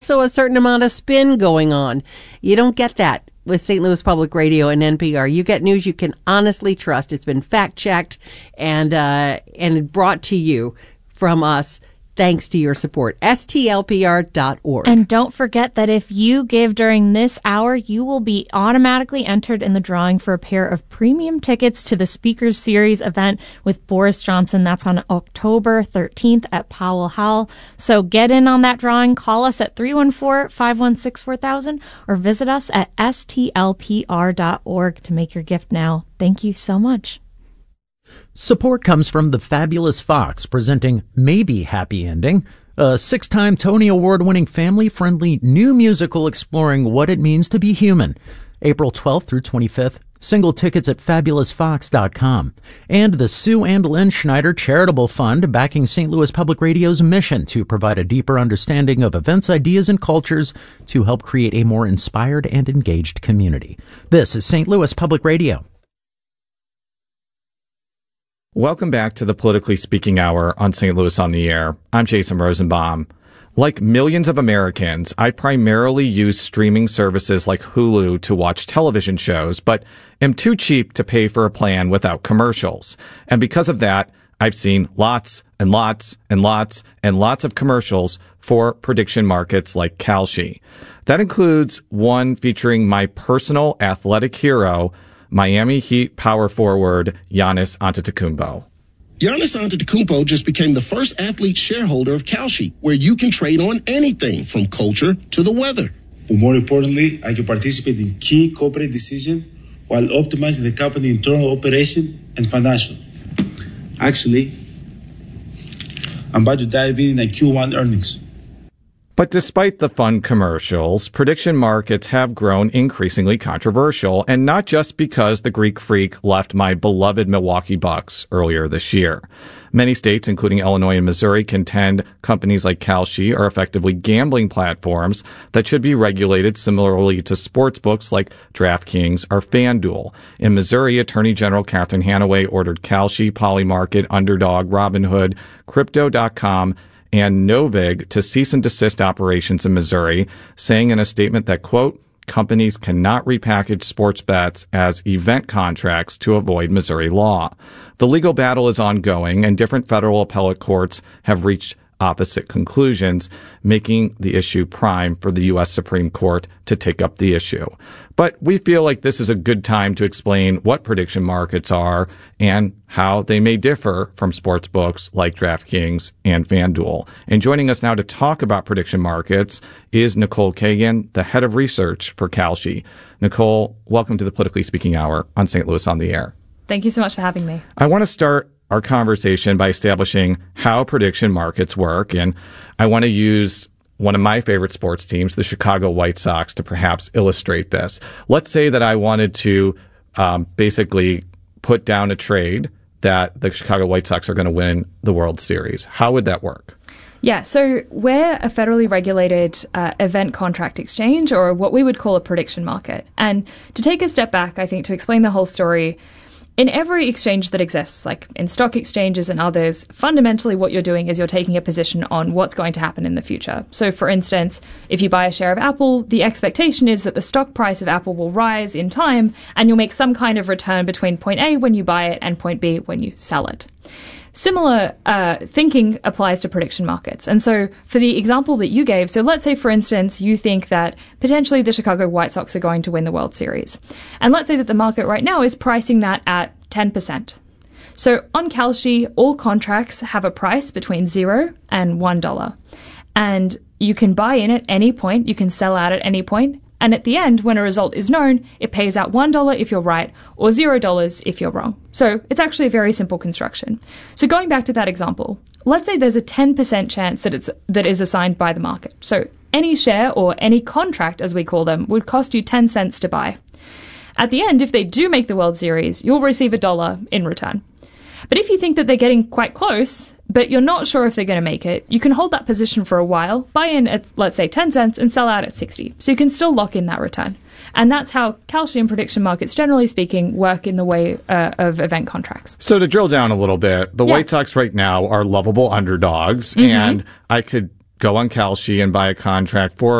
also a certain amount of spin going on. You don't get that with St. Louis Public Radio and NPR. You get news you can honestly trust. It's been fact-checked and brought to you from us. Thanks to your support. STLPR.org. And don't forget that if you give during this hour, you will be automatically entered in the drawing for a pair of premium tickets to the Speakers Series event with Boris Johnson. That's on October 13th at Powell Hall. So get in on that drawing. Call us at 314-516-4000 or visit us at STLPR.org to make your gift now. Thank you so much. Support comes from the Fabulous Fox, presenting Maybe Happy Ending, a 6-time Tony Award-winning family-friendly new musical exploring what it means to be human. April 12th through 25th. Single tickets at fabulousfox.com. And the Sue and Lynn Schneider Charitable Fund, backing St. Louis Public Radio's mission to provide a deeper understanding of events, ideas, and cultures to help create a more inspired and engaged community. This is St. Louis Public Radio. Welcome back to the Politically Speaking Hour on St. Louis on the Air. I'm Jason Rosenbaum. Like millions of Americans, I primarily use streaming services like Hulu to watch television shows, but am too cheap to pay for a plan without commercials. And because of that, I've seen lots and lots and lots and lots of commercials for prediction markets like Kalshi. That includes one featuring my personal athletic hero, Miami Heat power forward Giannis Antetokounmpo. Giannis Antetokounmpo just became the first athlete shareholder of Kalshi, where you can trade on anything from culture to the weather. But more importantly, I can participate in key corporate decisions while optimizing the company's internal operation and financial. Actually, I'm about to dive in at Q1 earnings. But despite the fun commercials, prediction markets have grown increasingly controversial, and not just because the Greek Freak left my beloved Milwaukee Bucks earlier this year. Many states, including Illinois and Missouri, contend companies like Kalshi are effectively gambling platforms that should be regulated similarly to sports books like DraftKings or FanDuel. In Missouri, Attorney General Catherine Hanaway ordered Kalshi, Polymarket, Underdog, Robinhood, Crypto.com, and Novig to cease and desist operations in Missouri, saying in a statement that, quote, companies cannot repackage sports bets as event contracts to avoid Missouri law. The legal battle is ongoing, and different federal appellate courts have reached opposite conclusions, making the issue prime for the U.S. Supreme Court to take up the issue. But we feel like this is a good time to explain what prediction markets are and how they may differ from sports books like DraftKings and FanDuel. And joining us now to talk about prediction markets is Nicole Kagan, the head of research for Kalshi. Nicole, welcome to the Politically Speaking Hour on St. Louis on the Air. Thank you so much for having me. I want to start our conversation by establishing how prediction markets work, and I want to use one of my favorite sports teams, the Chicago White Sox, to perhaps illustrate this. Let's say that I wanted to basically put down a trade that the Chicago White Sox are going to win the World Series. How would that work? Yeah, so we're a federally regulated event contract exchange, or what we would call a prediction market. And to take a step back, I think, to explain the whole story, in every exchange that exists, like in stock exchanges and others, fundamentally what you're doing is you're taking a position on what's going to happen in the future. So, for instance, if you buy a share of Apple, the expectation is that the stock price of Apple will rise in time, and you'll make some kind of return between point A when you buy it and point B when you sell it. Similar thinking applies to prediction markets. And so for the example that you gave, so let's say, for instance, you think that potentially the Chicago White Sox are going to win the World Series. And let's say that the market right now is pricing that at 10%. So on Kalshi, all contracts have a price between $0 and $1. And you can buy in at any point, you can sell out at any point, and at the end, when a result is known, it pays out $1 if you're right or $0 if you're wrong. So it's actually a very simple construction. So going back to that example, let's say there's a 10% chance that is assigned by the market. So any share or any contract, as we call them, would cost you 10 cents to buy. At the end, if they do make the World Series, you'll receive $1 in return. But if you think that they're getting quite close, but you're not sure if they're going to make it, you can hold that position for a while, buy in at, let's say, 10 cents and sell out at 60. So you can still lock in that return. And that's how Kalshi and prediction markets, generally speaking, work in the way of event contracts. So to drill down a little bit, the White Sox right now are lovable underdogs, and I could go on Kalshi and buy a contract for